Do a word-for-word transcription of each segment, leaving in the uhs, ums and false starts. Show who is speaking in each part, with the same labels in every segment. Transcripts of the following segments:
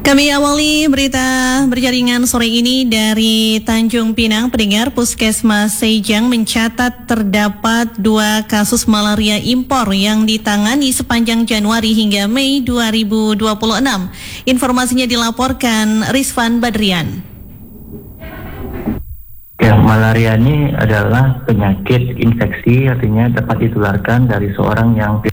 Speaker 1: Kami awali berita berjaringan sore ini dari Tanjung Pinang. Pendengar, Puskesmas Sejang mencatat terdapat dua kasus malaria impor yang ditangani sepanjang Januari hingga Mei dua ribu dua puluh enam. Informasinya dilaporkan Rizvan Badrian.
Speaker 2: Ya, malaria ini adalah penyakit infeksi, artinya dapat ditularkan dari seorang yang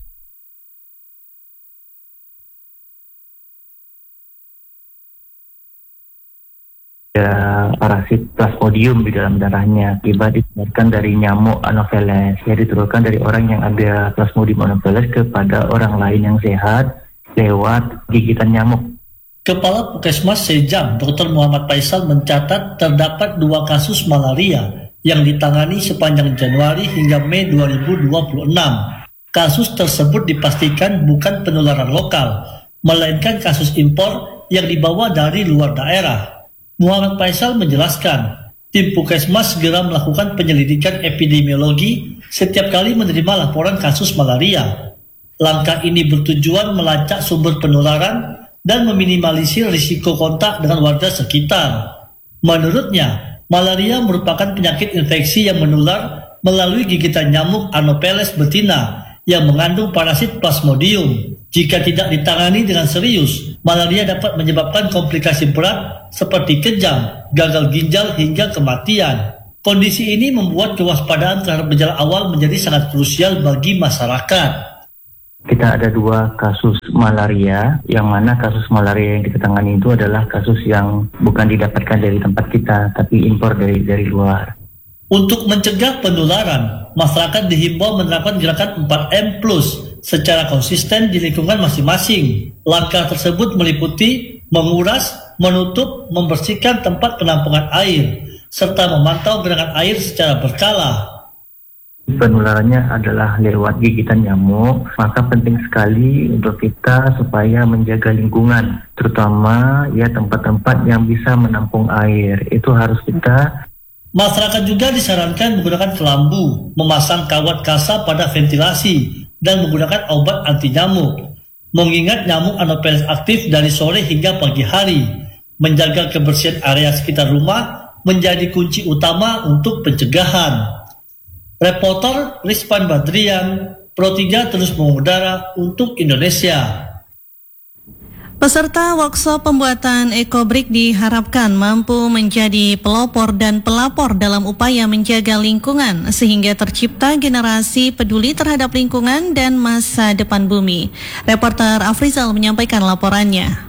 Speaker 2: ada parasit Plasmodium di dalam darahnya, akibat ditularkan dari nyamuk Anopheles. Ya, diturunkan dari orang yang ada Plasmodium Anopheles kepada orang lain yang sehat lewat gigitan nyamuk.
Speaker 3: Kepala Puskesmas Sejang, Dokter Muhammad Faisal mencatat terdapat dua kasus malaria yang ditangani sepanjang Januari hingga Mei dua ribu dua puluh enam. Kasus tersebut dipastikan bukan penularan lokal, melainkan kasus impor yang dibawa dari luar daerah. Muhammad Faisal menjelaskan, tim Puskesmas segera melakukan penyelidikan epidemiologi setiap kali menerima laporan kasus malaria. Langkah ini bertujuan melacak sumber penularan dan meminimalisir risiko kontak dengan warga sekitar. Menurutnya, malaria merupakan penyakit infeksi yang menular melalui gigitan nyamuk Anopheles betina yang mengandung parasit Plasmodium. Jika tidak ditangani dengan serius, malaria dapat menyebabkan komplikasi berat seperti kejang, gagal ginjal hingga kematian. Kondisi ini membuat kewaspadaan terhadap gejala awal menjadi sangat krusial bagi masyarakat.
Speaker 2: Kita ada dua kasus malaria, yang mana kasus malaria yang kita tangani itu adalah kasus yang bukan didapatkan dari tempat kita, tapi impor dari dari luar.
Speaker 3: Untuk mencegah penularan, masyarakat dihimbau menerapkan gerakan empat M plus secara konsisten di lingkungan masing-masing. Langkah tersebut meliputi menguras, menutup, membersihkan tempat penampungan air, serta memantau genangan air secara berkala.
Speaker 2: Penularannya adalah lewat gigitan nyamuk, maka penting sekali untuk kita supaya menjaga lingkungan, terutama ya tempat-tempat yang bisa menampung air. Itu harus kita.
Speaker 3: Masyarakat juga disarankan menggunakan kelambu, memasang kawat kasa pada ventilasi, dan menggunakan obat anti nyamuk. Mengingat nyamuk Anopheles aktif dari sore hingga pagi hari, menjaga kebersihan area sekitar rumah menjadi kunci utama untuk pencegahan. Reporter Rizvan Badrian, Pro tiga terus mengudara untuk Indonesia.
Speaker 1: Peserta workshop pembuatan ekobrik diharapkan mampu menjadi pelopor dan pelapor dalam upaya menjaga lingkungan sehingga tercipta generasi peduli terhadap lingkungan dan masa depan bumi. Reporter Afrizal menyampaikan laporannya.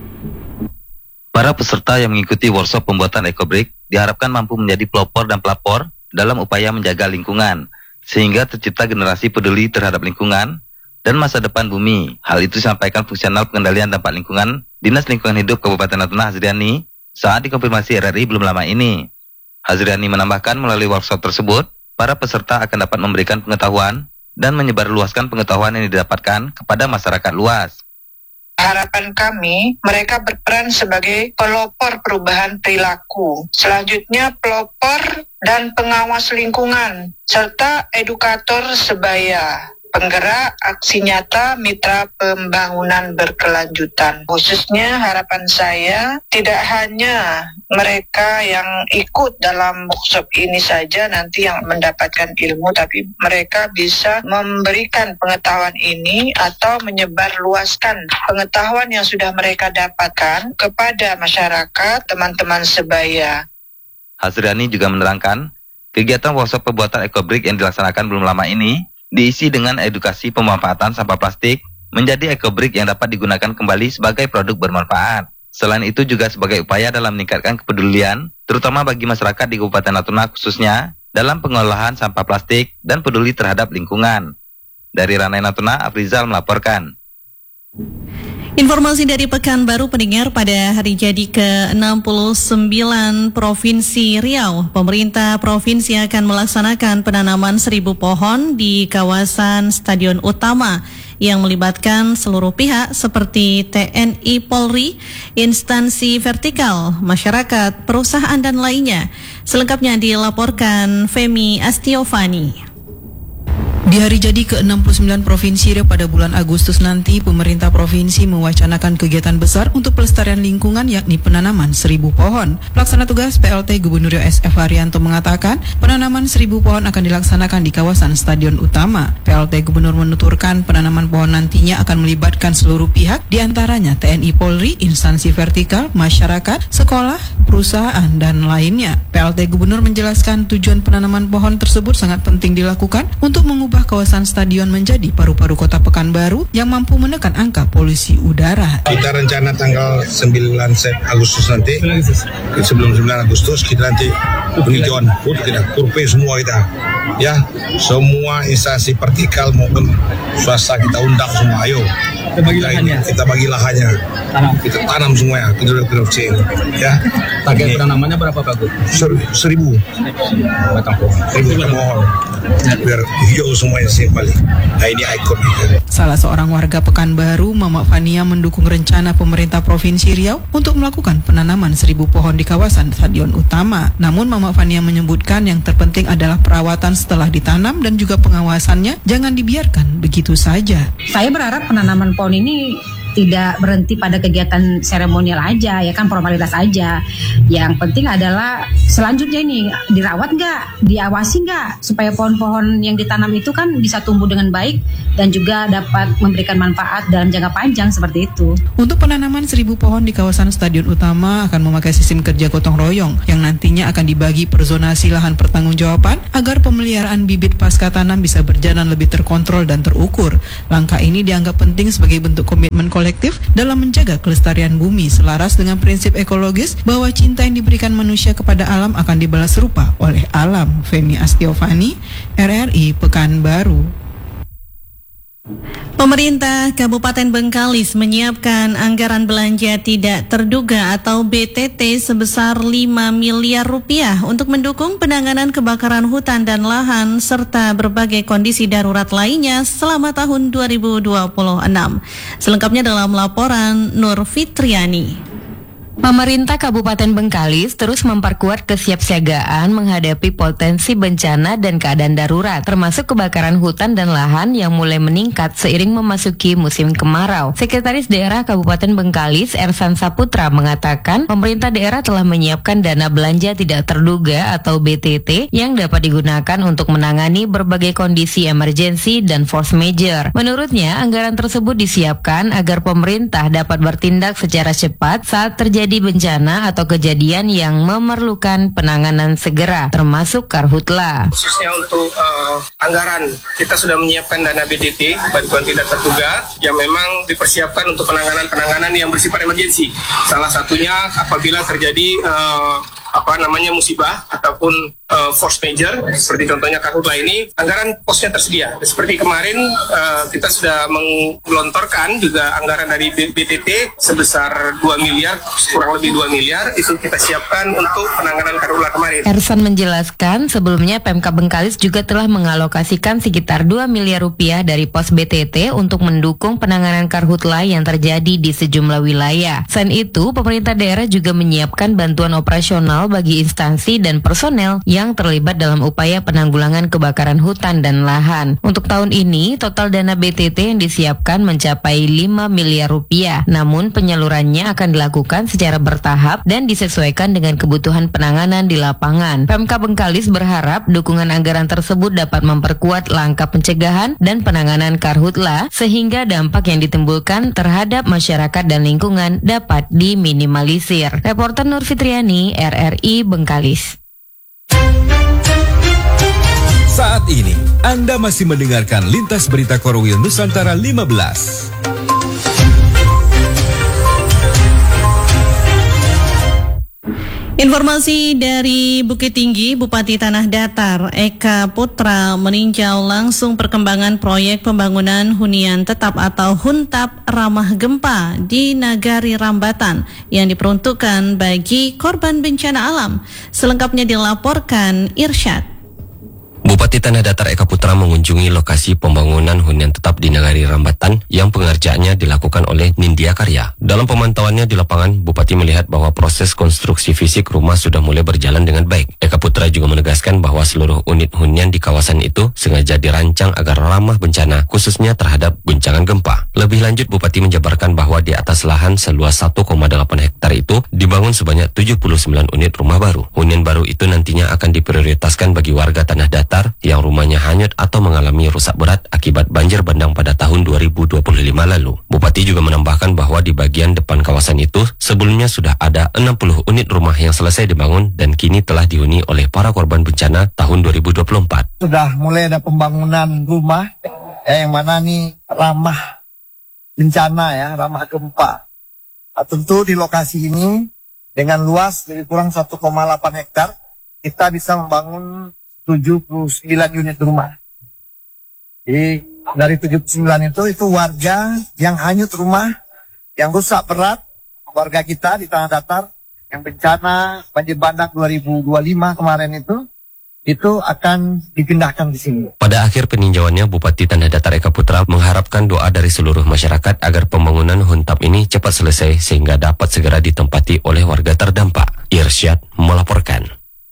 Speaker 4: Para peserta yang mengikuti workshop pembuatan ekobrik diharapkan mampu menjadi pelopor dan pelapor dalam upaya menjaga lingkungan sehingga tercipta generasi peduli terhadap lingkungan dan masa depan bumi. Hal itu disampaikan Fungsional Pengendalian Dampak Lingkungan Dinas Lingkungan Hidup Kabupaten Natuna Hazriani saat dikonfirmasi R R I belum lama ini. Hazriani menambahkan melalui workshop tersebut, para peserta akan dapat memberikan pengetahuan dan menyebarluaskan pengetahuan yang didapatkan kepada masyarakat luas.
Speaker 5: Harapan kami, mereka berperan sebagai pelopor perubahan perilaku. Selanjutnya, pelopor dan pengawas lingkungan, serta edukator sebaya. Penggerak aksi nyata mitra pembangunan berkelanjutan. Khususnya harapan saya tidak hanya mereka yang ikut dalam workshop ini saja nanti yang mendapatkan ilmu, tapi mereka bisa memberikan pengetahuan ini atau menyebarluaskan pengetahuan yang sudah mereka dapatkan kepada masyarakat, teman-teman sebaya.
Speaker 4: Hazriani juga menerangkan, kegiatan workshop pembuatan ekobrik yang dilaksanakan belum lama ini diisi dengan edukasi pemanfaatan sampah plastik menjadi ekobrik yang dapat digunakan kembali sebagai produk bermanfaat. Selain itu juga sebagai upaya dalam meningkatkan kepedulian, terutama bagi masyarakat di Kabupaten Natuna khususnya, dalam pengolahan sampah plastik dan peduli terhadap lingkungan. Dari Ranai Natuna, Afrizal melaporkan.
Speaker 1: Informasi dari Pekanbaru, pendengar, pada hari jadi ke enam puluh sembilan Provinsi Riau, pemerintah provinsi akan melaksanakan penanaman seribu pohon di kawasan Stadion Utama yang melibatkan seluruh pihak seperti T N I Polri, instansi vertikal, masyarakat, perusahaan, dan lainnya. Selengkapnya dilaporkan Femi Astiovani.
Speaker 6: Di hari jadi ke enam puluh sembilan Provinsi Riau pada bulan Agustus nanti, pemerintah provinsi mewacanakan kegiatan besar untuk pelestarian lingkungan yakni penanaman seribu pohon. Pelaksana tugas P L T Gubernur Riau S F Haryanto mengatakan penanaman seribu pohon akan dilaksanakan di kawasan Stadion Utama. P L T Gubernur menuturkan penanaman pohon nantinya akan melibatkan seluruh pihak, diantaranya T N I Polri, instansi vertikal, masyarakat, sekolah, perusahaan, dan lainnya. P L T Gubernur menjelaskan tujuan penanaman pohon tersebut sangat penting dilakukan untuk mengubah kawasan stadion menjadi paru-paru kota Pekanbaru yang mampu menekan angka polusi udara.
Speaker 7: Kita rencana tanggal sembilan Agustus nanti, sebelum sembilan Agustus kita nanti penghijauan food, kita kurpe semua kita, ya semua instansi vertikal maupun swasta kita undang semua, ayo kita bagi lahannya, kita bagi lahannya, tanam. kita tanam semuanya, kita udah kecil, ya. Target penanamannya berapa Pak Gus? Ser, seribu batang pohon, seribu batang pohon, biar hijau semuanya sih balik. Nah ini ikon.
Speaker 6: Salah seorang warga Pekanbaru, Mama Fania, mendukung rencana pemerintah Provinsi Riau untuk melakukan penanaman seribu pohon di kawasan Stadion Utama. Namun Mama Fania menyebutkan yang terpenting adalah perawatan setelah ditanam dan juga pengawasannya jangan dibiarkan begitu saja.
Speaker 8: Saya berharap penanaman pohon ini tidak berhenti pada kegiatan seremonial aja, ya kan, formalitas aja. Yang penting adalah selanjutnya ini dirawat nggak, diawasi nggak, supaya pohon-pohon yang ditanam itu kan bisa tumbuh dengan baik dan juga dapat memberikan manfaat dalam jangka panjang seperti itu.
Speaker 6: Untuk penanaman seribu pohon di kawasan Stadion Utama akan memakai sistem kerja gotong royong yang nantinya akan dibagi per zonasi lahan pertanggungjawaban agar pemeliharaan bibit pasca tanam bisa berjalan lebih terkontrol dan terukur. Langkah ini dianggap penting sebagai bentuk komitmen kolektif dalam menjaga kelestarian bumi selaras dengan prinsip ekologis bahwa cinta yang diberikan manusia kepada alam akan dibalas serupa oleh alam. Femi Astiovani, R R I Pekanbaru.
Speaker 1: Pemerintah Kabupaten Bengkalis menyiapkan anggaran belanja tidak terduga atau B T T sebesar lima miliar rupiah untuk mendukung penanganan kebakaran hutan dan lahan serta berbagai kondisi darurat lainnya selama tahun dua ribu dua puluh enam. Selengkapnya dalam laporan Nur Fitriani.
Speaker 9: Pemerintah Kabupaten Bengkalis terus memperkuat kesiapsiagaan menghadapi potensi bencana dan keadaan darurat, termasuk kebakaran hutan dan lahan yang mulai meningkat seiring memasuki musim kemarau. Sekretaris Daerah Kabupaten Bengkalis, Ersan Saputra, mengatakan pemerintah daerah telah menyiapkan dana belanja tidak terduga atau B T T yang dapat digunakan untuk menangani berbagai kondisi emergensi dan force majeure. Menurutnya, anggaran tersebut disiapkan agar pemerintah dapat bertindak secara cepat saat terjadi di bencana atau kejadian yang memerlukan penanganan segera, termasuk karhutla.
Speaker 10: Khususnya untuk uh, anggaran, kita sudah menyiapkan dana B T T, bantuan tidak terduga, yang memang dipersiapkan untuk penanganan-penanganan yang bersifat emergensi. Salah satunya apabila terjadi uh, apa namanya musibah ataupun uh, force major, seperti contohnya karhutla ini, anggaran posnya tersedia. Seperti kemarin uh, kita sudah menggelontorkan juga anggaran dari B T T sebesar dua miliar, kurang lebih dua miliar, itu kita siapkan untuk penanganan karhutla kemarin.
Speaker 9: Ersan menjelaskan sebelumnya Pemkab Bengkalis juga telah mengalokasikan sekitar dua miliar rupiah dari pos B T T untuk mendukung penanganan karhutla yang terjadi di sejumlah wilayah. Selain itu, pemerintah daerah juga menyiapkan bantuan operasional bagi instansi dan personel yang terlibat dalam upaya penanggulangan kebakaran hutan dan lahan. Untuk tahun ini, total dana B T T yang disiapkan mencapai lima miliar rupiah. Namun penyalurannya akan dilakukan secara bertahap dan disesuaikan dengan kebutuhan penanganan di lapangan. Pemkab Bengkalis berharap dukungan anggaran tersebut dapat memperkuat langkah pencegahan dan penanganan karhutla sehingga dampak yang ditimbulkan terhadap masyarakat dan lingkungan dapat diminimalisir. Reporter Nur Fitriani, R R I Bengkalis.
Speaker 11: Saat ini Anda masih mendengarkan Lintas Berita Korwil Nusantara lima belas.
Speaker 1: Informasi dari Bukit Tinggi, Bupati Tanah Datar Eka Putra meninjau langsung perkembangan proyek pembangunan hunian tetap atau Huntap ramah gempa di Nagari Rambatan yang diperuntukkan bagi korban bencana alam. Selengkapnya dilaporkan Irsyad.
Speaker 12: Bupati Tanah Datar Eka Putra mengunjungi lokasi pembangunan hunian tetap di Nagari Rambatan yang pengerjaannya dilakukan oleh Nindya Karya Dalam pemantauannya di lapangan, Bupati melihat bahwa proses konstruksi fisik rumah sudah mulai berjalan dengan baik. Eka Putra juga menegaskan bahwa seluruh unit hunian di kawasan itu sengaja dirancang agar ramah bencana, khususnya terhadap guncangan gempa. Lebih lanjut, Bupati menjabarkan bahwa di atas lahan seluas satu koma delapan hektar itu dibangun sebanyak tujuh puluh sembilan unit rumah baru. Hunian baru itu nantinya akan diprioritaskan bagi warga tanah datar yang rumahnya hanyut atau mengalami rusak berat akibat banjir bandang pada tahun dua ribu dua puluh lima lalu. Bupati juga menambahkan bahwa di bagian depan kawasan itu sebelumnya sudah ada enam puluh unit rumah yang selesai dibangun dan kini telah dihuni oleh para korban bencana tahun dua ribu dua puluh empat.
Speaker 13: Sudah mulai ada pembangunan rumah ya, yang mana nih ramah bencana ya, ramah gempa. Nah, tentu di lokasi ini dengan luas lebih kurang satu koma delapan hektar kita bisa membangun tujuh puluh sembilan unit rumah. Jadi dari tujuh puluh sembilan itu itu warga yang hanyut rumah, yang rusak berat, warga kita di tanah datar yang bencana banjir bandang dua ribu dua puluh lima kemarin itu, itu akan dipindahkan di sini.
Speaker 12: Pada akhir peninjauannya, Bupati Tanah Datar Eka Putra mengharapkan doa dari seluruh masyarakat agar pembangunan Huntap ini cepat selesai sehingga dapat segera ditempati oleh warga terdampak. Irsyad melaporkan.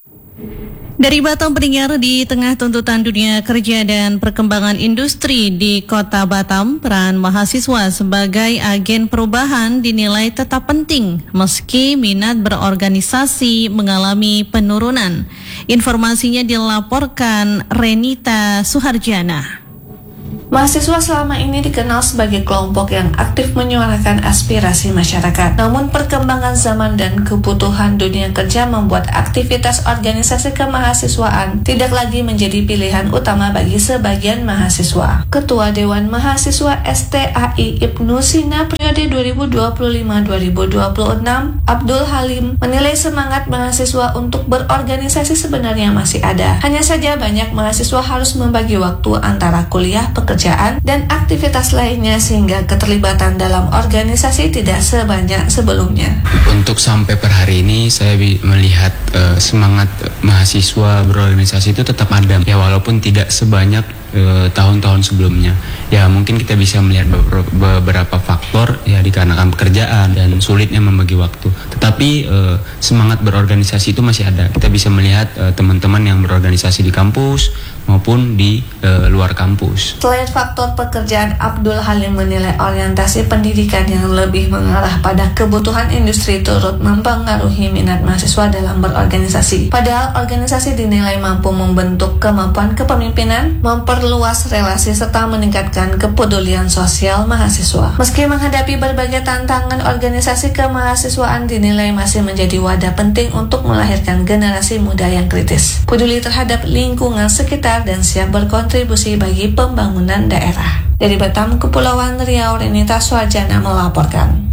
Speaker 1: Dari Batam, pendengar, di tengah tuntutan dunia kerja dan perkembangan industri di Kota Batam, peran mahasiswa sebagai agen perubahan dinilai tetap penting meski minat berorganisasi mengalami penurunan. Informasinya dilaporkan Renita Suharjana.
Speaker 14: Mahasiswa selama ini dikenal sebagai kelompok yang aktif menyuarakan aspirasi masyarakat. Namun perkembangan zaman dan kebutuhan dunia kerja membuat aktivitas organisasi kemahasiswaan tidak lagi menjadi pilihan utama bagi sebagian mahasiswa. Ketua Dewan Mahasiswa S T A I Ibnu Sina periode dua ribu dua puluh lima sampai dua ribu dua puluh enam, Abdul Halim, menilai semangat mahasiswa untuk berorganisasi sebenarnya masih ada. Hanya saja banyak mahasiswa harus membagi waktu antara kuliah, pekerjaan, dan aktivitas lainnya sehingga keterlibatan dalam organisasi tidak sebanyak sebelumnya.
Speaker 15: Untuk sampai per hari ini saya melihat uh, semangat mahasiswa berorganisasi itu tetap ada ya, walaupun tidak sebanyak uh, tahun-tahun sebelumnya. Ya mungkin kita bisa melihat beberapa faktor ya, dikarenakan pekerjaan dan sulitnya membagi waktu. Tetapi uh, semangat berorganisasi itu masih ada. Kita bisa melihat uh, teman-teman yang berorganisasi di kampus maupun di uh, luar kampus.
Speaker 14: Selain faktor pekerjaan, Abdul Halim menilai orientasi pendidikan yang lebih mengarah pada kebutuhan industri turut mempengaruhi minat mahasiswa dalam berorganisasi. Padahal organisasi dinilai mampu membentuk kemampuan kepemimpinan, memperluas relasi serta meningkatkan kepedulian sosial mahasiswa. Meski menghadapi berbagai tantangan, organisasi kemahasiswaan dinilai masih menjadi wadah penting untuk melahirkan generasi muda yang kritis, peduli terhadap lingkungan sekitar dan siap berkontribusi bagi pembangunan daerah. Dari Batam, Kepulauan Riau, Renita Suharjana melaporkan.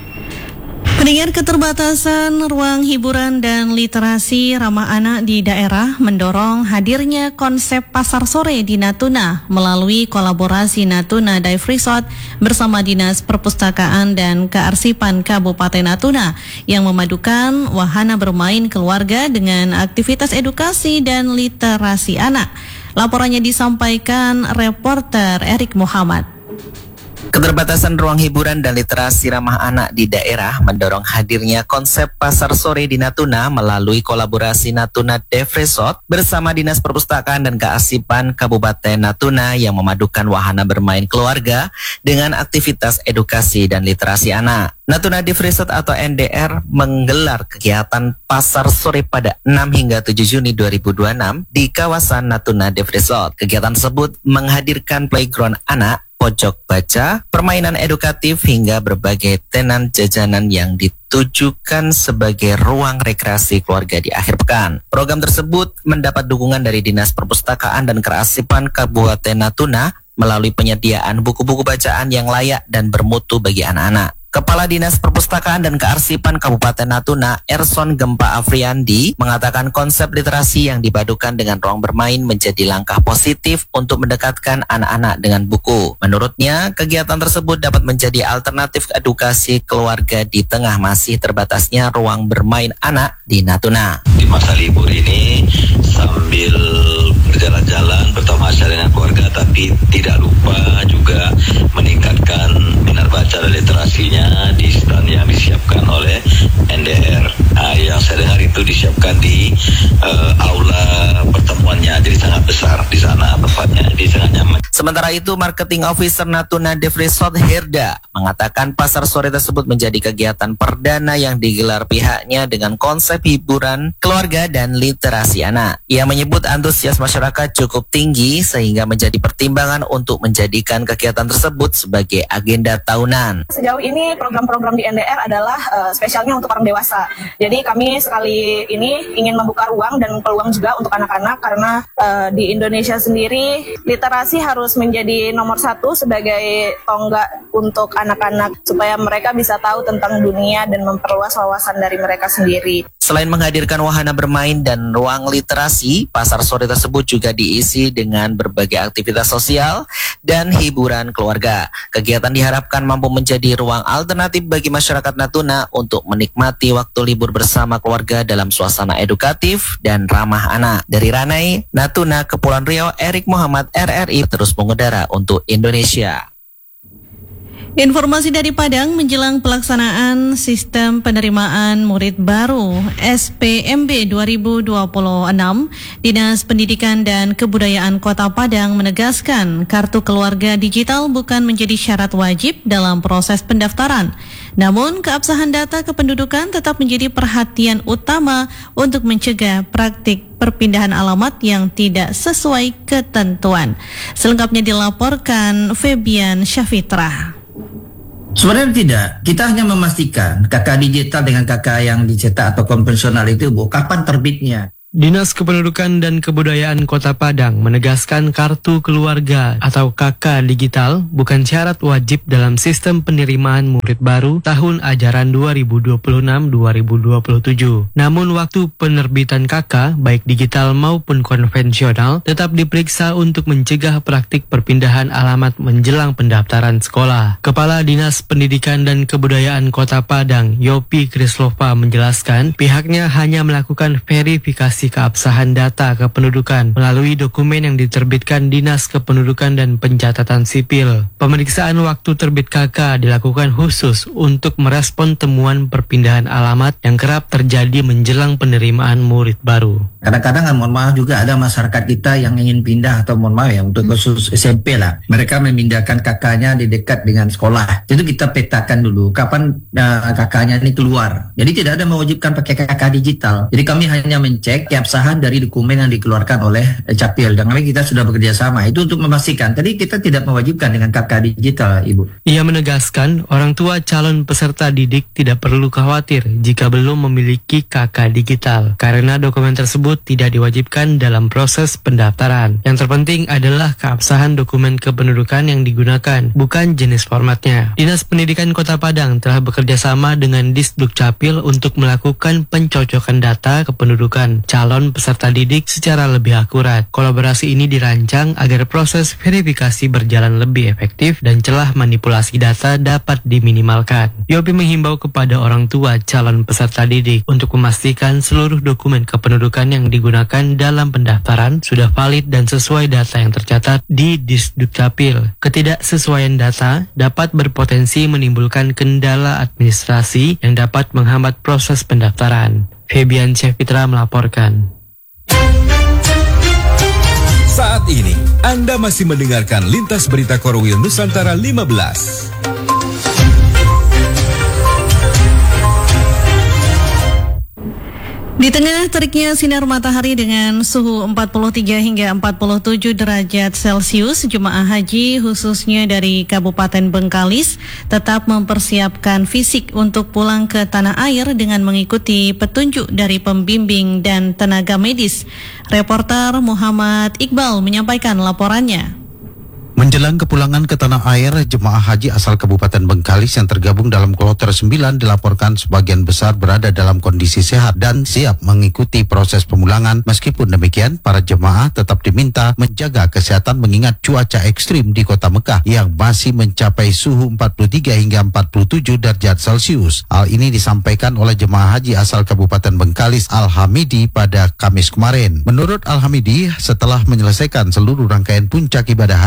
Speaker 1: Pendengar, keterbatasan ruang hiburan dan literasi ramah anak di daerah mendorong hadirnya konsep pasar sore di Natuna melalui kolaborasi Natuna Dive Resort bersama Dinas Perpustakaan dan Kearsipan Kabupaten Natuna yang memadukan wahana bermain keluarga dengan aktivitas edukasi dan literasi anak. Laporannya disampaikan reporter Erik Muhammad.
Speaker 16: Keterbatasan ruang hiburan dan literasi ramah anak di daerah mendorong hadirnya konsep pasar sore di Natuna melalui kolaborasi Natuna Dive Resort bersama Dinas Perpustakaan dan Kearsipan Kabupaten Natuna yang memadukan wahana bermain keluarga dengan aktivitas edukasi dan literasi anak. Natuna Dive Resort atau N D R menggelar kegiatan pasar sore pada enam hingga tujuh Juni dua ribu dua puluh enam di kawasan Natuna Dive Resort. Kegiatan tersebut menghadirkan playground anak, pojok baca, permainan edukatif hingga berbagai tenan jajanan yang ditujukan sebagai ruang rekreasi keluarga di akhir pekan. Program tersebut mendapat dukungan dari Dinas Perpustakaan dan Kearsipan Kabupaten Natuna melalui penyediaan buku-buku bacaan yang layak dan bermutu bagi anak-anak. Kepala Dinas Perpustakaan dan Kearsipan Kabupaten Natuna, Erson Gempa Afriandi, mengatakan konsep literasi yang dipadukan dengan ruang bermain menjadi langkah positif untuk mendekatkan anak-anak dengan buku. Menurutnya, kegiatan tersebut dapat menjadi alternatif edukasi keluarga di tengah masih terbatasnya ruang bermain anak di Natuna.
Speaker 17: Di masa libur ini, sambil berjalan-jalan bertemu dengan keluarga, tapi tidak lupa juga meningkatkan minat baca dan literasinya di disiapkan oleh N D R. Nah, yang saya dengar itu disiapkan di uh, aula pertemuannya, jadi sangat besar di sana tempatnya, jadi sangat nyaman.
Speaker 16: Sementara itu, Marketing Officer Natuna Devresort Herda mengatakan pasar sore tersebut menjadi kegiatan perdana yang digelar pihaknya dengan konsep hiburan, keluarga, dan literasi anak. Ia menyebut antusias masyarakat cukup tinggi sehingga menjadi pertimbangan untuk menjadikan kegiatan tersebut sebagai agenda tahunan.
Speaker 18: Sejauh ini program-program di N D R adalah uh, spesialnya untuk orang dewasa. Jadi kami sekali ini ingin membuka ruang dan peluang juga untuk anak-anak karena uh, di Indonesia sendiri literasi harus menjadi nomor satu sebagai tonggak untuk anak-anak supaya mereka bisa tahu tentang dunia dan memperluas wawasan dari mereka sendiri.
Speaker 16: Selain menghadirkan wahana bermain dan ruang literasi, pasar sore tersebut juga diisi dengan berbagai aktivitas sosial dan hiburan keluarga. Kegiatan diharapkan mampu menjadi ruang alternatif bagi masyarakat Natuna untuk menikmati waktu libur bersama keluarga dalam suasana edukatif dan ramah anak. Dari Ranai, Natuna, Kepulauan Riau, Erik Muhammad, R R I terus mengudara untuk Indonesia.
Speaker 1: Informasi dari Padang menjelang pelaksanaan sistem penerimaan murid baru S P M B dua ribu dua puluh enam, Dinas Pendidikan dan Kebudayaan Kota Padang menegaskan kartu keluarga digital bukan menjadi syarat wajib dalam proses pendaftaran. Namun, keabsahan data kependudukan tetap menjadi perhatian utama untuk mencegah praktik perpindahan alamat yang tidak sesuai ketentuan. Selengkapnya dilaporkan Febian Syafitra.
Speaker 19: Sebenarnya tidak, kita hanya memastikan K K digital dengan K K yang dicetak atau konvensional itu, Bu, kapan terbitnya.
Speaker 20: Dinas Kependudukan dan Kebudayaan Kota Padang menegaskan kartu keluarga atau K K digital bukan syarat wajib dalam sistem penerimaan murid baru tahun ajaran dua ribu dua puluh enam dua ribu dua puluh tujuh. Namun waktu penerbitan K K baik digital maupun konvensional tetap diperiksa untuk mencegah praktik perpindahan alamat menjelang pendaftaran sekolah. Kepala Dinas Pendidikan dan Kebudayaan Kota Padang, Yopi Krislova, menjelaskan pihaknya hanya melakukan verifikasi keabsahan data kependudukan melalui dokumen yang diterbitkan Dinas Kependudukan dan Pencatatan Sipil. Pemeriksaan waktu terbit K K dilakukan khusus untuk merespon temuan perpindahan alamat yang kerap terjadi menjelang penerimaan murid baru.
Speaker 19: Kadang-kadang kan mohon maaf juga ada masyarakat kita yang ingin pindah atau mohon maaf ya untuk khusus S M P lah. Mereka memindahkan K K-nya di dekat dengan sekolah. Itu kita petakan dulu kapan uh, K K-nya ini keluar. Jadi tidak ada mewajibkan pakai K K digital. Jadi kami hanya mencek keabsahan dari dokumen yang dikeluarkan oleh Capil. Dan kami kita sudah bekerja sama itu untuk memastikan. Tadi kita tidak mewajibkan dengan K K digital, Ibu.
Speaker 20: Ia menegaskan orang tua calon peserta didik tidak perlu khawatir jika belum memiliki K K digital karena dokumen tersebut tidak diwajibkan dalam proses pendaftaran. Yang terpenting adalah keabsahan dokumen kependudukan yang digunakan, bukan jenis formatnya. Dinas Pendidikan Kota Padang telah bekerja sama dengan Disduk Capil untuk melakukan pencocokan data kependudukan calon peserta didik secara lebih akurat. Kolaborasi ini dirancang agar proses verifikasi berjalan lebih efektif dan celah manipulasi data dapat diminimalkan. Yopi menghimbau kepada orang tua calon peserta didik untuk memastikan seluruh dokumen kependudukan yang digunakan dalam pendaftaran sudah valid dan sesuai data yang tercatat di Disduk Capil. Ketidaksesuaian data dapat berpotensi menimbulkan kendala administrasi yang dapat menghambat proses pendaftaran. Febian Syafitra melaporkan.
Speaker 11: Saat ini, Anda masih mendengarkan Lintas Berita Korwil Nusantara lima belas.
Speaker 1: Di tengah teriknya sinar matahari dengan suhu empat puluh tiga hingga empat puluh tujuh derajat Celcius, jemaah haji khususnya dari Kabupaten Bengkalis tetap mempersiapkan fisik untuk pulang ke tanah air dengan mengikuti petunjuk dari pembimbing dan tenaga medis. Reporter Muhammad Iqbal menyampaikan laporannya.
Speaker 21: Menjelang kepulangan ke tanah air, jemaah haji asal Kabupaten Bengkalis yang tergabung dalam kloter sembilan dilaporkan sebagian besar berada dalam kondisi sehat dan siap mengikuti proses pemulangan. Meskipun demikian, para jemaah tetap diminta menjaga kesehatan mengingat cuaca ekstrim di kota Mekah yang masih mencapai suhu empat puluh tiga hingga empat puluh tujuh derajat Celcius. Hal ini disampaikan oleh jemaah haji asal Kabupaten Bengkalis Al-Hamidi pada Kamis kemarin. Menurut Al-Hamidi, setelah menyelesaikan seluruh rangkaian puncak ibadah haji di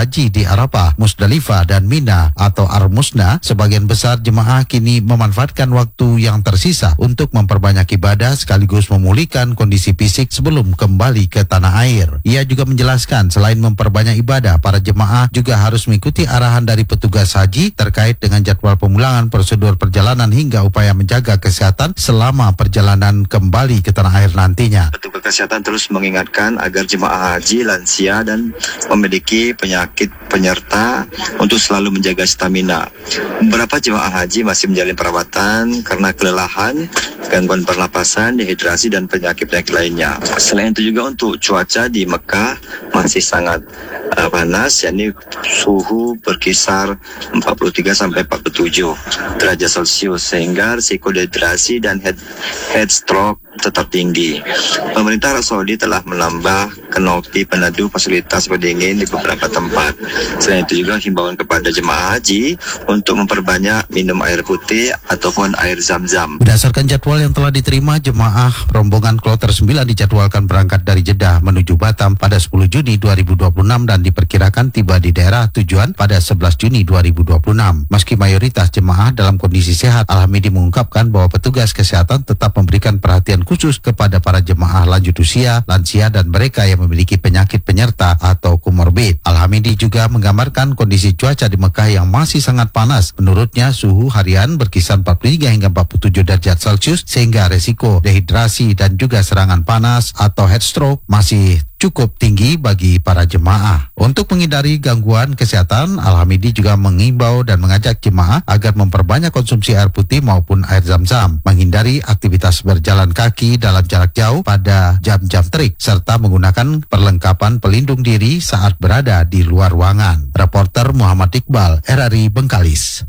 Speaker 21: di Arafah, Musdalifah, dan Mina atau Ar-Musna, sebagian besar jemaah kini memanfaatkan waktu yang tersisa untuk memperbanyak ibadah sekaligus memulihkan kondisi fisik sebelum kembali ke tanah air. Ia juga menjelaskan selain memperbanyak ibadah, para jemaah juga harus mengikuti arahan dari petugas haji terkait dengan jadwal pemulangan, prosedur perjalanan hingga upaya menjaga kesehatan selama perjalanan kembali ke tanah air nantinya.
Speaker 2: Petugas kesehatan terus mengingatkan agar jemaah haji, lansia, dan memiliki penyakit penyerta untuk selalu menjaga stamina. Beberapa jemaah haji masih menjalani perawatan karena kelelahan, gangguan pernapasan, dehidrasi, dan penyakit-penyakit lainnya. Selain itu juga untuk cuaca di Mekah masih sangat uh, panas, yakni suhu berkisar empat puluh tiga sampai empat puluh tujuh derajat Celcius, sehingga risiko dehidrasi dan head, head stroke tetap tinggi. Pemerintah Arab Saudi telah menambah kanopi peneduh fasilitas pendingin di beberapa tempat. Selain itu juga himbauan kepada jemaah haji untuk memperbanyak minum air putih ataupun air zam-zam.
Speaker 21: Berdasarkan jadwal yang telah diterima, jemaah rombongan kloter sembilan dijadwalkan berangkat dari Jeddah menuju Batam pada sepuluh Juni dua ribu dua puluh enam dan diperkirakan tiba di daerah tujuan pada sebelas Juni dua ribu dua puluh enam. Meski mayoritas jemaah dalam kondisi sehat, Al-Hamidi mengungkapkan bahwa petugas kesehatan tetap memberikan perhatian khusus kepada para jemaah lanjut usia, lansia, dan mereka yang memiliki penyakit penyerta atau komorbid. Al-Hamidi juga menggambarkan kondisi cuaca di Mekah yang masih sangat panas. Menurutnya, suhu harian berkisar empat puluh tiga hingga empat puluh tujuh derajat Celcius, sehingga resiko dehidrasi dan juga serangan panas atau heat stroke masih cukup tinggi bagi para jemaah. Untuk menghindari gangguan kesehatan, Al-Hamidi juga mengimbau dan mengajak jemaah agar memperbanyak konsumsi air putih maupun air zam-zam, menghindari aktivitas berjalan kaki dalam jarak jauh pada jam-jam terik, serta menggunakan perlengkapan pelindung diri saat berada di luar ruangan. Reporter Muhammad Iqbal, R R I Bengkalis.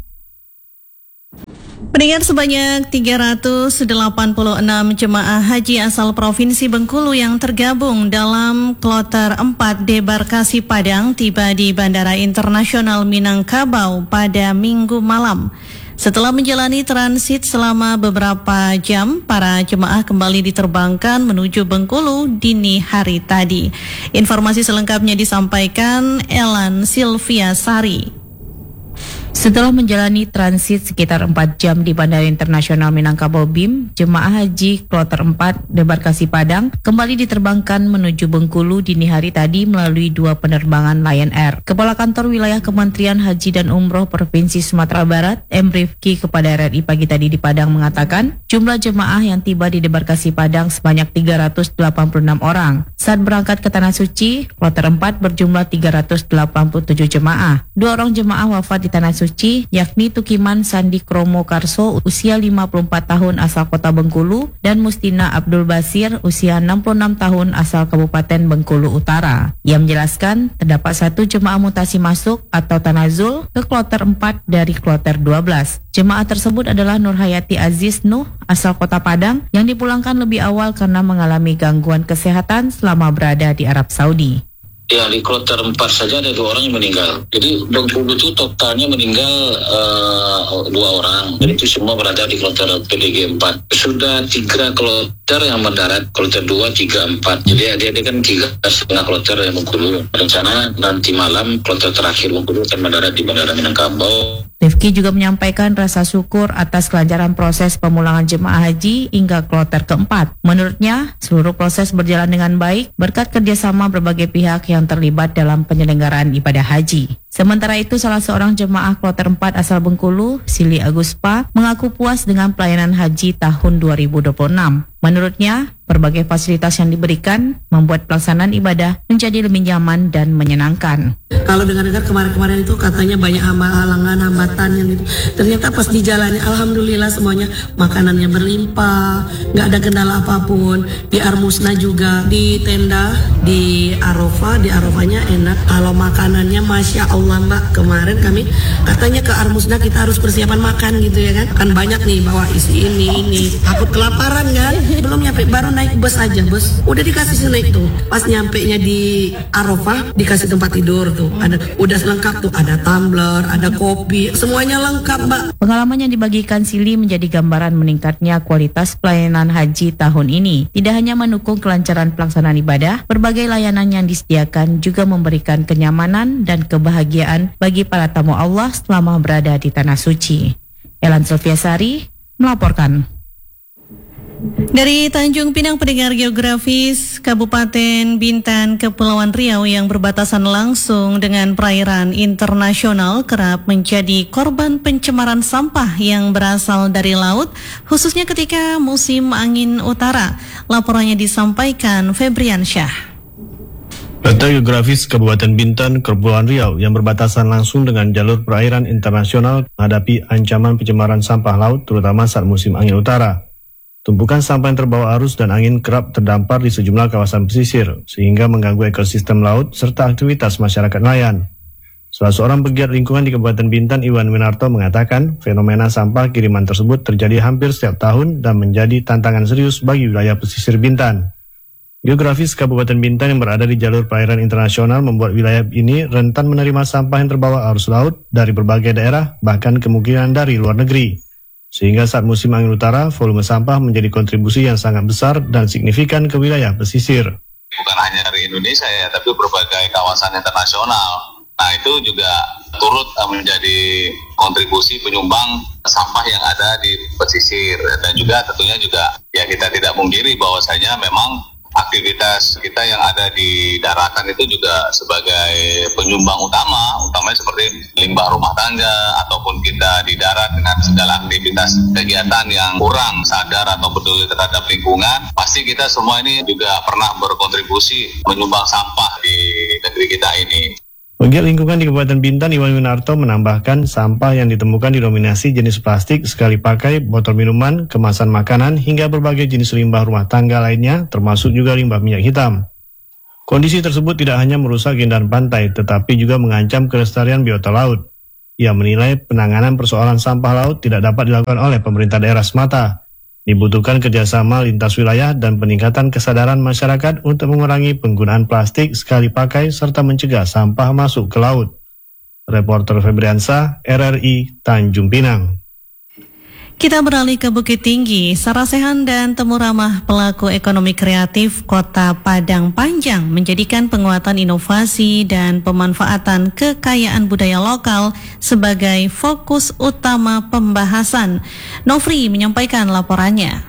Speaker 1: Pendengar, sebanyak tiga ratus delapan puluh enam jemaah haji asal Provinsi Bengkulu yang tergabung dalam kloter empat debarkasi Padang tiba di Bandara Internasional Minangkabau pada Minggu malam. Setelah menjalani transit selama beberapa jam, para jemaah kembali diterbangkan menuju Bengkulu dini hari tadi. Informasi selengkapnya disampaikan Elan Silvia Sari.
Speaker 9: Setelah menjalani transit sekitar empat jam di Bandara Internasional Minangkabau B I M, jemaah haji kloter empat debarkasi Padang kembali diterbangkan menuju Bengkulu dini hari tadi melalui dua penerbangan Lion Air. Kepala Kantor Wilayah Kementerian Haji dan Umroh Provinsi Sumatera Barat, M. Rifki, kepada R R I pagi tadi di Padang mengatakan jumlah jemaah yang tiba di debarkasi Padang sebanyak tiga ratus delapan puluh enam orang. Saat berangkat ke Tanah Suci, kloter empat berjumlah tiga ratus delapan puluh tujuh jemaah. Dua orang jemaah wafat di Tanah Suci, yakni Tukiman Sandi Kromo Karso usia lima puluh empat tahun asal Kota Bengkulu dan Mustina Abdul Basir usia enam puluh enam tahun asal Kabupaten Bengkulu Utara. Ia menjelaskan terdapat satu jemaah mutasi masuk atau tanazul ke kloter empat dari kloter dua belas. Jemaah tersebut adalah Nurhayati Aziz Nuh asal Kota Padang yang dipulangkan lebih awal karena mengalami gangguan kesehatan selama berada di Arab Saudi.
Speaker 22: Ya, di kloter empat saja ada dua orang yang meninggal. Jadi Bengkulu itu totalnya meninggal uh, dua orang. Dan itu semua berada di kloter P D G empat. Sudah tiga kloter yang mendarat, kloter dua, tiga, empat. Jadi adik-adik kan tiga setengah kloter yang Bengkulu. Rencana nanti malam kloter terakhir Bengkulu akan mendarat di Bandara Minangkabau.
Speaker 9: Rifki juga menyampaikan rasa syukur atas kelancaran proses pemulangan jemaah haji hingga kloter keempat. Menurutnya, seluruh proses berjalan dengan baik berkat kerjasama berbagai pihak yang terlibat dalam penyelenggaraan ibadah haji. Sementara itu, salah seorang jemaah kloter empat asal Bengkulu, Sili Aguspa, mengaku puas dengan pelayanan haji tahun dua ribu dua puluh enam. Menurutnya, berbagai fasilitas yang diberikan membuat pelaksanaan ibadah menjadi lebih nyaman dan menyenangkan.
Speaker 23: Kalau dengar-dengar kemarin-kemarin itu katanya banyak halangan, hambatan yang itu. Ternyata pas di jalannya, alhamdulillah semuanya makanannya berlimpah, nggak ada kendala apapun. Di Armusna juga, di tenda, di Arafah, di Arafahnya enak. Kalau makanannya Masya Allah Mbak, kemarin kami katanya ke Armusna kita harus persiapan makan gitu ya kan. Kan banyak nih bawa isi ini, ini. Takut kelaparan kan, belum nyampe, baru naik bus aja bus. Udah dikasih naik tuh. Pas nyampe nya di Arafah, dikasih tempat tidur tuh. tuh. Ada udah lengkap tuh, ada tumbler, ada kopi, semuanya lengkap, Mbak.
Speaker 3: Pengalaman yang dibagikan Sili menjadi gambaran meningkatnya kualitas pelayanan haji tahun ini. Tidak hanya mendukung kelancaran pelaksanaan ibadah, berbagai layanan yang disediakan juga memberikan kenyamanan dan kebahagiaan bagi para tamu Allah selama berada di Tanah Suci. Elan Sylviasari melaporkan.
Speaker 1: Dari Tanjung Pinang, pendengar geografis Kabupaten Bintan, Kepulauan Riau yang berbatasan langsung dengan perairan internasional kerap menjadi korban pencemaran sampah yang berasal dari laut, khususnya ketika musim angin utara. Laporannya disampaikan Febrian Syah.
Speaker 4: Peta geografis Kabupaten Bintan, Kepulauan Riau yang berbatasan langsung dengan jalur perairan internasional menghadapi ancaman pencemaran sampah laut terutama saat musim angin utara. Tumpukan sampah yang terbawa arus dan angin kerap terdampar di sejumlah kawasan pesisir, sehingga mengganggu ekosistem laut serta aktivitas masyarakat nelayan. Salah seorang pegiat lingkungan di Kabupaten Bintan, Iwan Winarto, mengatakan fenomena sampah kiriman tersebut terjadi hampir setiap tahun dan menjadi tantangan serius bagi wilayah pesisir Bintan. Geografis Kabupaten Bintan yang berada di jalur perairan internasional membuat wilayah ini rentan menerima sampah yang terbawa arus laut dari berbagai daerah, bahkan kemungkinan dari luar negeri. Sehingga saat musim angin utara, volume sampah menjadi kontribusi yang sangat besar dan signifikan ke wilayah pesisir.
Speaker 5: Bukan hanya dari Indonesia ya, tapi berbagai kawasan internasional. Nah itu juga turut menjadi kontribusi penyumbang sampah yang ada di pesisir. Dan juga tentunya juga ya kita tidak mungkiri bahwasanya memang aktivitas kita yang ada di daratan itu juga sebagai penyumbang utama, utamanya seperti limbah rumah tangga ataupun kita di darat dengan segala aktivitas kegiatan yang kurang sadar atau peduli terhadap lingkungan. Pasti kita semua ini juga pernah berkontribusi menyumbang sampah di negeri kita ini.
Speaker 4: Pegiat lingkungan di Kabupaten Bintan, Iwan Winarto, menambahkan sampah yang ditemukan didominasi jenis plastik sekali pakai, botol minuman, kemasan makanan, hingga berbagai jenis limbah rumah tangga lainnya, termasuk juga limbah minyak hitam. Kondisi tersebut tidak hanya merusak keindahan pantai, tetapi juga mengancam kelestarian biota laut. Ia menilai penanganan persoalan sampah laut tidak dapat dilakukan oleh pemerintah daerah semata. Dibutuhkan kerjasama lintas wilayah dan peningkatan kesadaran masyarakat untuk mengurangi penggunaan plastik sekali pakai serta mencegah sampah masuk ke laut. Reporter Febriansa, R R I, Tanjung Pinang.
Speaker 1: Kita beralih ke Bukit Tinggi. Sarasehan dan Temu Ramah, pelaku ekonomi kreatif Kota Padang Panjang, menjadikan penguatan inovasi dan pemanfaatan kekayaan budaya lokal sebagai fokus utama pembahasan. Nofri menyampaikan laporannya.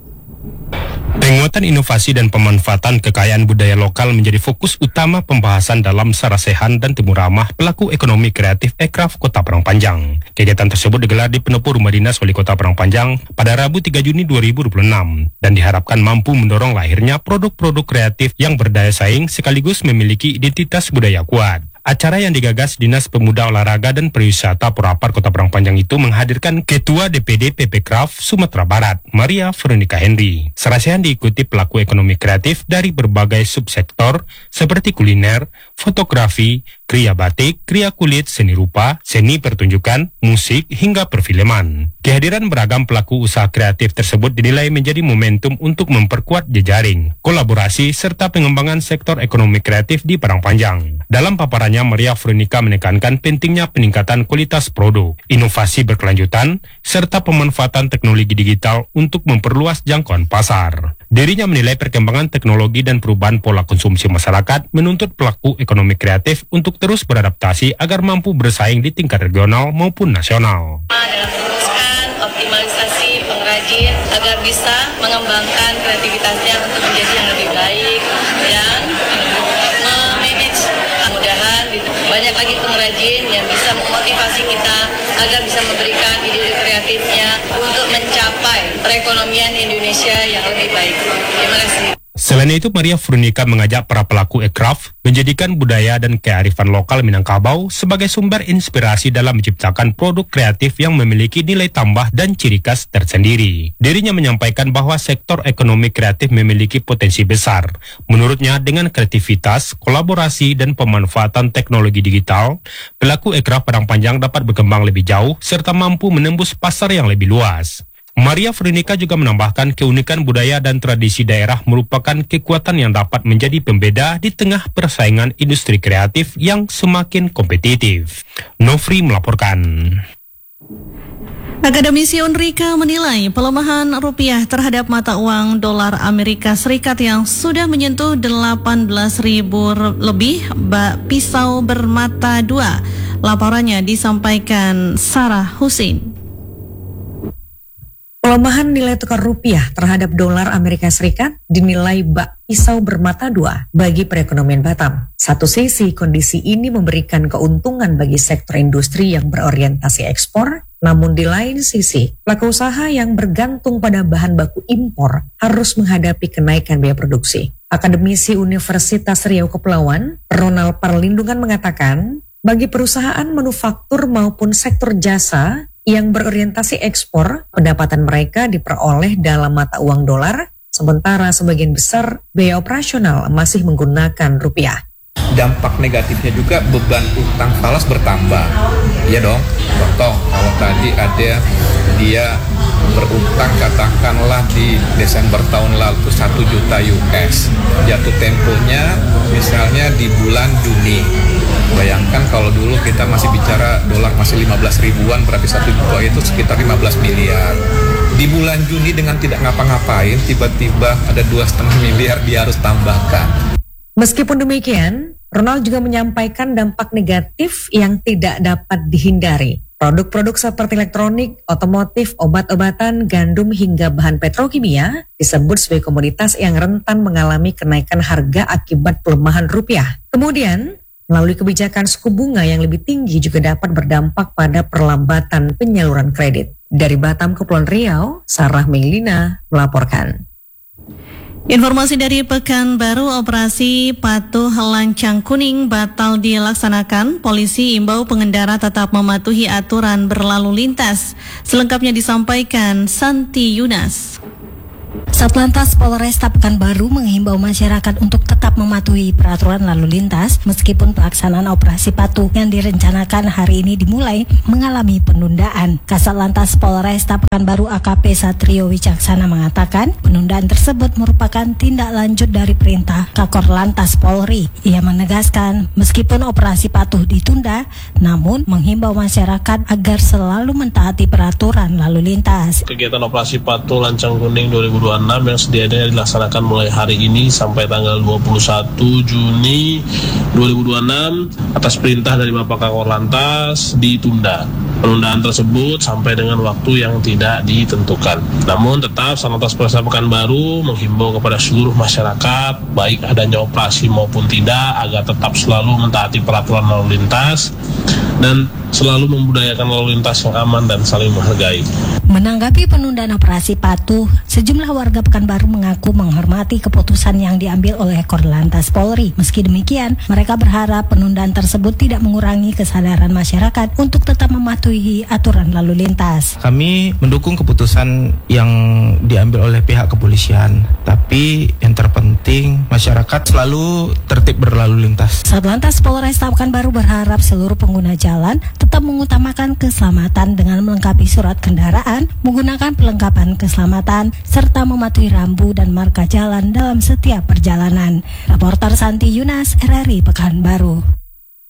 Speaker 24: Penguatan inovasi dan pemanfaatan kekayaan budaya lokal menjadi fokus utama pembahasan dalam Sarasehan dan Temu Ramah pelaku ekonomi kreatif Ekraf Kota Padang Panjang. Kegiatan tersebut digelar di Pendopo Rumah Dinas Wali Kota Padang Panjang pada Rabu tiga Juni dua ribu dua puluh enam dan diharapkan mampu mendorong lahirnya produk-produk kreatif yang berdaya saing sekaligus memiliki identitas budaya kuat. Acara yang digagas Dinas Pemuda Olahraga dan Pariwisata Purapar Kota Padang Panjang itu menghadirkan Ketua D P D P P Kraf Sumatera Barat, Maria Veronica Henry. Sarasehan diikuti pelaku ekonomi kreatif dari berbagai subsektor seperti kuliner, fotografi, kriya batik, kriya kulit, seni rupa, seni pertunjukan, musik, hingga perfilman. Kehadiran beragam pelaku usaha kreatif tersebut dinilai menjadi momentum untuk memperkuat jejaring, kolaborasi, serta pengembangan sektor ekonomi kreatif di Padang Panjang. Dalam paparannya, Maria Veronica menekankan pentingnya peningkatan kualitas produk, inovasi berkelanjutan, serta pemanfaatan teknologi digital untuk memperluas jangkauan pasar. Dirinya menilai perkembangan teknologi dan perubahan pola konsumsi masyarakat menuntut pelaku ekonomi kreatif untuk terus beradaptasi agar mampu bersaing di tingkat regional maupun nasional.
Speaker 25: Dalam meneruskan optimalisasi pengrajin agar bisa mengembangkan kreativitasnya untuk menjadi yang lebih baik dan memanage, mudah-mudahan banyak lagi pengrajin yang bisa memotivasi kita agar bisa memberikan ide kreatifnya untuk mencapai perekonomian Indonesia yang lebih baik. Terima kasih.
Speaker 24: Selain itu, Maria Veronica mengajak para pelaku ekraf menjadikan budaya dan kearifan lokal Minangkabau sebagai sumber inspirasi dalam menciptakan produk kreatif yang memiliki nilai tambah dan ciri khas tersendiri. Dirinya menyampaikan bahwa sektor ekonomi kreatif memiliki potensi besar. Menurutnya, dengan kreativitas, kolaborasi, dan pemanfaatan teknologi digital, pelaku ekraf Padang Panjang dapat berkembang lebih jauh serta mampu menembus pasar yang lebih luas. Maria Veronica juga menambahkan keunikan budaya dan tradisi daerah merupakan kekuatan yang dapat menjadi pembeda di tengah persaingan industri kreatif yang semakin kompetitif. Nofri melaporkan.
Speaker 1: Akademisi Unrika menilai pelemahan rupiah terhadap mata uang dolar Amerika Serikat yang sudah menyentuh delapan belas ribu lebih bak pisau bermata dua. Laporannya disampaikan Sarah Hussein.
Speaker 6: Pelemahan nilai tukar rupiah terhadap dolar Amerika Serikat dinilai bak pisau bermata dua bagi perekonomian Batam. Satu sisi, kondisi ini memberikan keuntungan bagi sektor industri yang berorientasi ekspor, namun di lain sisi, pelaku usaha yang bergantung pada bahan baku impor harus menghadapi kenaikan biaya produksi. Akademisi Universitas Riau Kepulauan, Ronald Perlindungan mengatakan, bagi perusahaan manufaktur maupun sektor jasa yang berorientasi ekspor, pendapatan mereka diperoleh dalam mata uang dolar, sementara sebagian besar biaya operasional masih menggunakan rupiah.
Speaker 7: Dampak negatifnya juga beban utang falas bertambah. Ya dong, contoh kalau tadi ada dia berutang katakanlah di Desember tahun lalu itu satu juta U S. Jatuh temponya misalnya di bulan Juni. Bayangkan kalau dulu kita masih bicara dolar masih lima belas ribuan, berarti satu juta itu sekitar lima belas miliar. Di bulan Juni dengan tidak ngapa-ngapain, tiba-tiba ada dua setengah miliar dia harus tambahkan.
Speaker 6: Meskipun demikian, Ronald juga menyampaikan dampak negatif yang tidak dapat dihindari. Produk-produk seperti elektronik, otomotif, obat-obatan, gandum hingga bahan petrokimia disebut sebagai komoditas yang rentan mengalami kenaikan harga akibat pelemahan rupiah. Kemudian, melalui kebijakan suku bunga yang lebih tinggi juga dapat berdampak pada perlambatan penyaluran kredit. Dari Batam, Kepulauan Riau, Sarah Meilina melaporkan.
Speaker 1: Informasi dari Pekanbaru, operasi patuh lancang kuning batal dilaksanakan. Polisi imbau pengendara tetap mematuhi aturan berlalu lintas. Selengkapnya disampaikan Santi Yunas.
Speaker 8: Satlantas Polresta Pekanbaru menghimbau masyarakat untuk tetap mematuhi peraturan lalu lintas meskipun pelaksanaan operasi patuh yang direncanakan hari ini dimulai mengalami penundaan. Kasatlantas Polresta Pekanbaru A K P Satrio Wicaksana mengatakan penundaan tersebut merupakan tindak lanjut dari perintah Kakor Lantas Polri. Ia menegaskan meskipun operasi patuh ditunda, namun menghimbau masyarakat agar selalu mentaati peraturan lalu lintas.
Speaker 10: Kegiatan operasi patuh lancang kuning dua ribu dua puluh enam yang sedianya dilaksanakan mulai hari ini sampai tanggal dua puluh satu Juni dua ribu dua puluh enam atas perintah dari Bapak Kakor Lantas ditunda. Penundaan tersebut sampai dengan waktu yang tidak ditentukan. Namun tetap Satlantas Polresta Pekanbaru menghimbau kepada seluruh masyarakat baik adanya operasi maupun tidak agar tetap selalu mentaati peraturan lalu lintas dan selalu membudayakan lalu lintas yang aman dan saling menghargai.
Speaker 8: Menanggapi penundaan operasi patuh, sejumlah warga Pekanbaru mengaku menghormati keputusan yang diambil oleh Korlantas Polri. Meski demikian, mereka berharap penundaan tersebut tidak mengurangi kesadaran masyarakat untuk tetap mematuhi aturan lalu lintas.
Speaker 13: Kami mendukung keputusan yang diambil oleh pihak kepolisian, tapi yang terpenting masyarakat selalu tertib berlalu lintas.
Speaker 8: Satlantas Polresta Pekanbaru berharap seluruh pengguna jalan tetap mengutamakan keselamatan dengan melengkapi surat kendaraan, menggunakan perlengkapan keselamatan, serta mematuhi rambu dan marka jalan dalam setiap perjalanan. Reporter Santi Yunas, R R I Pekanbaru.